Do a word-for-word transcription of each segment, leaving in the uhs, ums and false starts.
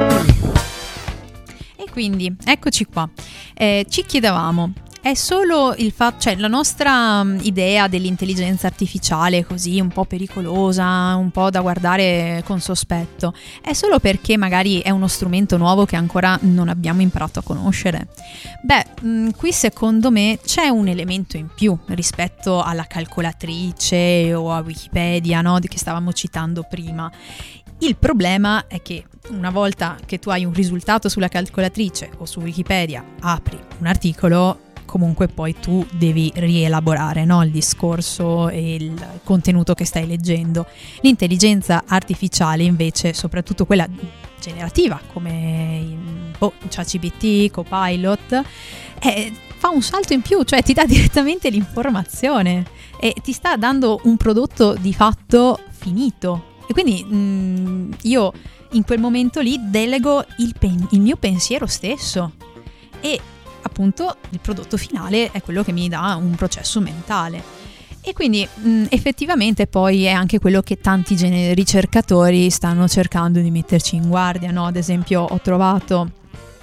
E quindi eccoci qua, eh, ci chiedevamo, è solo il fatto, cioè la nostra um, idea dell'intelligenza artificiale così un po' pericolosa, un po' da guardare con sospetto, è solo perché magari è uno strumento nuovo che ancora non abbiamo imparato a conoscere? Beh, mh, qui secondo me c'è un elemento in più rispetto alla calcolatrice o a Wikipedia, no, di che stavamo citando prima. Il problema è che una volta che tu hai un risultato sulla calcolatrice o su Wikipedia, apri un articolo, comunque poi tu devi rielaborare, no, il discorso e il contenuto che stai leggendo. L'intelligenza artificiale invece, soprattutto quella generativa come oh, ChatGPT, Copilot, eh, fa un salto in più, cioè ti dà direttamente l'informazione e ti sta dando un prodotto di fatto finito. E quindi mh, io in quel momento lì delego il, pen- il mio pensiero stesso e appunto il prodotto finale è quello che mi dà un processo mentale. E quindi mh, effettivamente poi è anche quello che tanti gen- ricercatori stanno cercando di metterci in guardia, no? Ad esempio ho trovato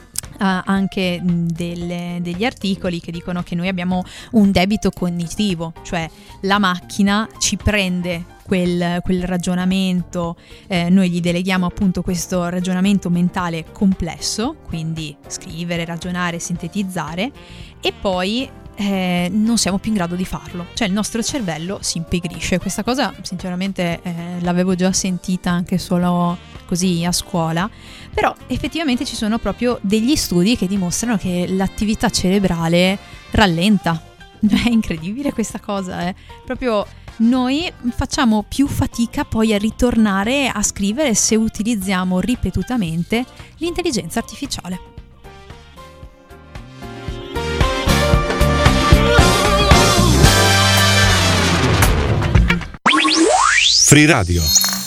Uh, anche delle, degli articoli che dicono che noi abbiamo un debito cognitivo, cioè la macchina ci prende quel, quel ragionamento, eh, noi gli deleghiamo appunto questo ragionamento mentale complesso, quindi scrivere, ragionare, sintetizzare, e poi eh, non siamo più in grado di farlo, cioè il nostro cervello si impigrisce. Questa cosa sinceramente eh, l'avevo già sentita anche solo così a scuola, però effettivamente ci sono proprio degli studi che dimostrano che l'attività cerebrale rallenta. È incredibile questa cosa, eh. Proprio noi facciamo più fatica poi a ritornare a scrivere se utilizziamo ripetutamente l'intelligenza artificiale. Free Radio.